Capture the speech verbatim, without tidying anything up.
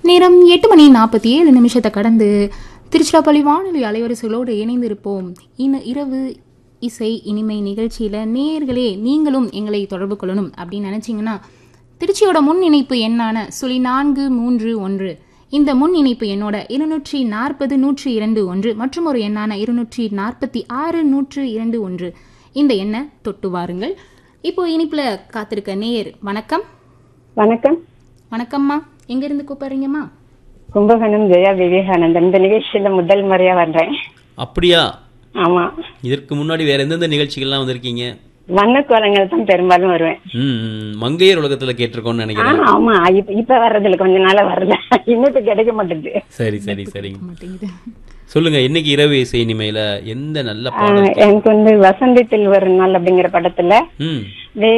நேரம் எட்டு மணி நாற்பத்தி ஏழு நிமிஷத்தை கடந்து திருச்சிராப்பள்ளி வானொலி அலைவரிசைகளோடு இணைந்திருப்போம். இன்னும் இரவு இசை இனிமை நிகழ்ச்சியில் நேயர்களே நீங்களும் எங்களை தொடர்பு கொள்ளணும் அப்படின்னு நினச்சிங்கன்னா திருச்சியோட முன் இணைப்பு எண்ணான சுழி நான்கு மூன்று ஒன்று இந்த முன் இணைப்பு எண்ணோட இருநூற்றி நாற்பது நூற்றி இரண்டு ஒன்று மற்றும் ஒரு எண்ணான இருநூற்றி நாற்பத்தி ஆறு நூற்று இரண்டு ஒன்று இந்த எண்ணை தொட்டு வாருங்கள். இப்போ இனிப்புல காத்திருக்க நேயர் வணக்கம். வணக்கம். வணக்கம்மா, எங்க இருந்து கூப்பிடுறீங்கம்மா? கும்பகோணம் ஜெயா விவேகானந்தன். இந்த நிகழ்ச்சியில முதல் முறையா வர்றேன். அப்படியா? ஆமா. இதற்கு முன்னாடி வேற எந்தெந்த நிகழ்ச்சிகள்லாம் வந்திருக்கீங்க? வண்ணக்கோலங்கள் தான் பெரும்பாலும் வருவேன். ம், மங்கையர் உலகத்துல கேட்டிருக்கோம்னு நினைக்கிறேன். ஆமா, இப்ப இப்ப வர்றதுல கொஞ்ச நாளா வரல, இன்னும் கிடைக்க மாட்டேங்குது. சரி சரி சரிங்க, சொல்லுங்க. இன்னைக்கு இரவு இசை இனிமையில எந்த நல்ல பாடல்? எனக்கு வந்து வசந்தத்தில் ஒரு நாள் அப்படிங்கிற படத்துல ம்